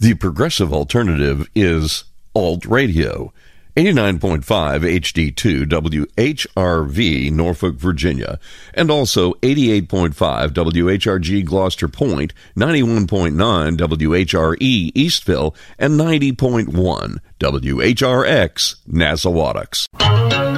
The progressive alternative is Alt Radio. 89.5 HD2 WHRV, Norfolk, Virginia, and also 88.5 WHRG Gloucester Point, 91.9 WHRE Eastville, and 90.1 WHRX Nassauwautucks.